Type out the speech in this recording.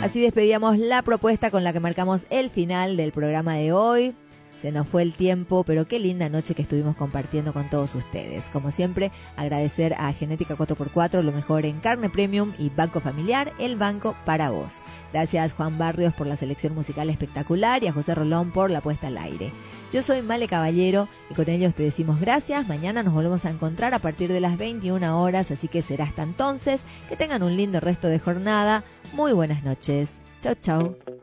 Así despedíamos la propuesta con la que marcamos el final del programa de hoy. Se nos fue el tiempo, pero qué linda noche que estuvimos compartiendo con todos ustedes. Como siempre, agradecer a Genética 4x4, lo mejor en carne premium, y Banco Familiar, el banco para vos. Gracias Juan Barrios por la selección musical espectacular y a José Rolón por la puesta al aire. Yo soy Male Caballero y con ellos te decimos gracias. Mañana nos volvemos a encontrar a partir de las 21 horas, así que será hasta entonces. Que tengan un lindo resto de jornada. Muy buenas noches. Chau, chau.